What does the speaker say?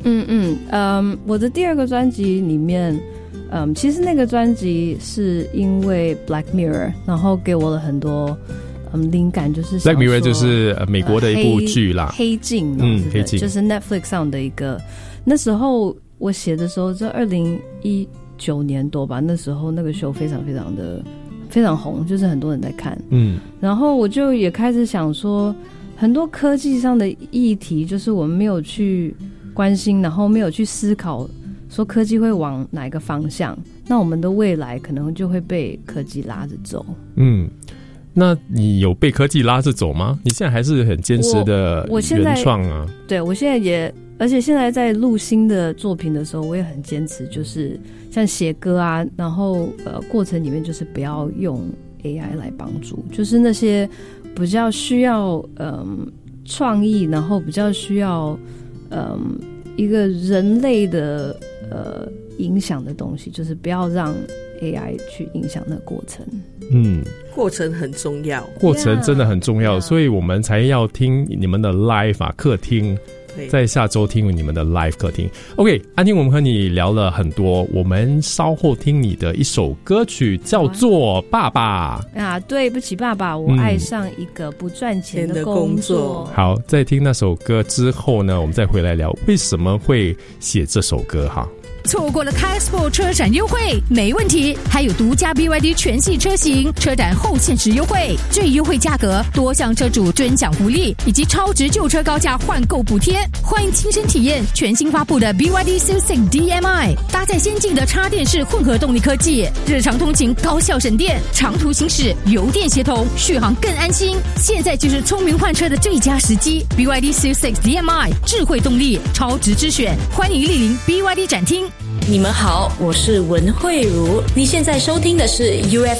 我的第二个专辑里面，其实那个专辑是因为 Black Mirror， 然后给我了很多灵感，就是 Black Mirror 就是美国的一部剧啦， 黑镜，黑镜就是 Netflix 上的一个。那时候我写的时候，在2019年多吧，那时候那个show非常红，就是很多人在看。然后我就也开始想说，很多科技上的议题，就是我们没有去关心，然后没有去思考，说科技会往哪一个方向，那我们的未来可能就会被科技拉着走。 那你有被科技拉着走吗？你现在还是很坚持的原创啊？ 对，我现在也，而且现在在录新的作品的时候，我也很坚持，就是像写歌啊，然后过程里面就是不要用 AI 来帮助，就是那些比较需要创意，然后比较需要一个人类的影响的东西，就是不要让 AI 去影响那个过程。 过程很重要， 过程真的很重要，所以我们才要听你们的 live 客厅，在下周听你们的 live 客厅。 OK， 安婷，我们和你聊了很多，我们稍后听你的一首歌曲，叫做爸爸啊，对不起爸爸，我爱上一个不赚钱的工作。 好，在听那首歌之后呢，我们再回来聊为什么会写这首歌哈。 错过了 K-Sport 车展优惠没问题，还有独家 BYD 全系车型车展后限时优惠，最优惠价格，多项车主尊享福利，以及超值旧车高价换购补贴。欢迎亲身体验全新发布的 BYD Q6 DMI， 搭载先进的插电式混合动力科技，日常通勤高效省电，长途行驶油电协同，续航更安心。现在就是聪明换车的最佳时机， BYD Q6 DMI 智慧动力，超值之选，欢迎莅临 BYD 展厅。 你们好，我是文慧茹，你现在收听的是